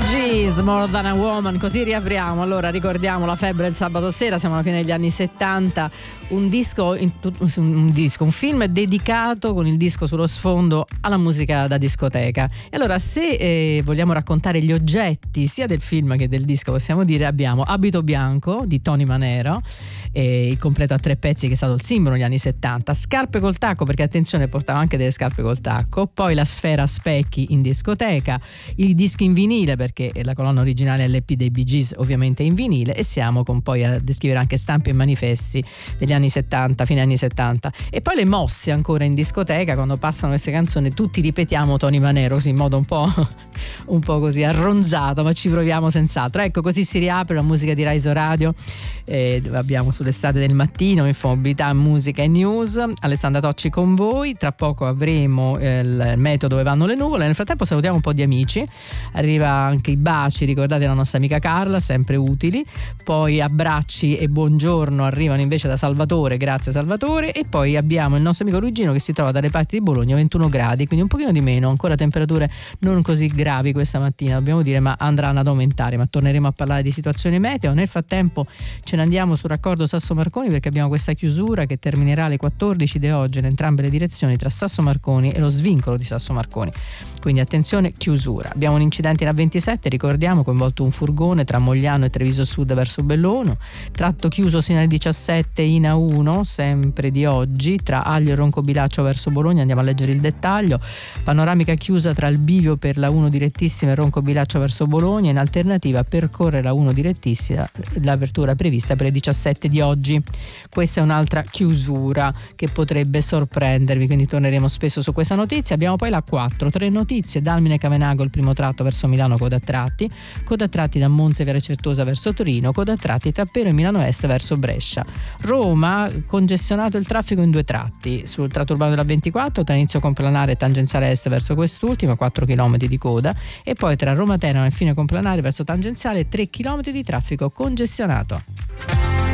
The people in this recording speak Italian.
Gees, More Than a Woman, così riapriamo. Allora ricordiamo la febbre del sabato sera, siamo alla fine degli anni 70, un film dedicato con il disco sullo sfondo alla musica da discoteca. E allora se vogliamo raccontare gli oggetti sia del film che del disco, possiamo dire abbiamo Abito Bianco di Tony Manero, il completo a 3 pezzi che è stato il simbolo negli anni 70, Scarpe col tacco, perché attenzione portava anche delle scarpe col tacco, poi la sfera a specchi in discoteca, i dischi in vinile perché la colonna originale LP dei Bee Gees ovviamente è in vinile, e siamo con poi a descrivere anche stampe e manifesti degli anni 70, fine anni 70, e poi le mosse ancora in discoteca quando passano queste canzoni, tutti ripetiamo Tony Manero così in modo un po' così arronzato, ma ci proviamo senz'altro. Ecco, così si riapre la musica di Raiso Radio, dove abbiamo sull'estate del mattino infomobilità, musica e news. Alessandra Tocci con voi, tra poco avremo il metodo dove vanno le nuvole. Nel frattempo salutiamo un po' di amici, arriva anche i baci, ricordate la nostra amica Carla, sempre utili, poi abbracci e buongiorno arrivano invece da Salvatore, grazie Salvatore, e poi abbiamo il nostro amico Luigino che si trova dalle parti di Bologna, 21 gradi, quindi un pochino di meno, ancora temperature non così gravi questa mattina dobbiamo dire, ma andranno ad aumentare, ma torneremo a parlare di situazioni meteo. Nel frattempo ce ne andiamo sul raccordo Sasso Marconi perché abbiamo questa chiusura che terminerà alle 14 di oggi in entrambe le direzioni tra Sasso Marconi e lo svincolo di Sasso Marconi, quindi attenzione, chiusura. Abbiamo un incidente in A27, ricordiamo, coinvolto un furgone tra Mogliano e Treviso Sud verso Bellono, tratto chiuso sino alle 17 in A1 sempre di oggi tra Aglio e Roncobilaccio verso Bologna, andiamo a leggere il dettaglio. Panoramica chiusa tra il bivio per la 1 direttissima e Roncobilaccio verso Bologna, in alternativa percorre la 1 direttissima, l'apertura prevista per le 17 di oggi. Questa è un'altra chiusura che potrebbe sorprendervi, quindi torneremo spesso su questa notizia. Abbiamo poi la 4, 3 notizie: Dalmine Cavenago il primo tratto verso Milano, coda a tratti da Monza e Viale Certosa verso Torino, coda a tratti tra Pero e Milano Est verso Brescia. Roma, congestionato il traffico in 2 tratti, sul tratto urbano della 24 tra inizio complanare e tangenziale est verso quest'ultima 4 km di coda, e poi tra Roma Teramo e fine complanare verso tangenziale 3 km di traffico congestionato.